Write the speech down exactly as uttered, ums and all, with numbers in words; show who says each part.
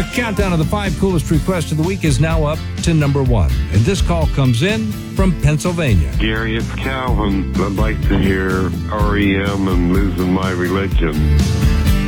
Speaker 1: Our countdown of the five coolest requests of the week is now up to number one. And this call comes in from Pennsylvania.
Speaker 2: Gary, it's Calvin. I'd like to hear R E M and Losing My Religion.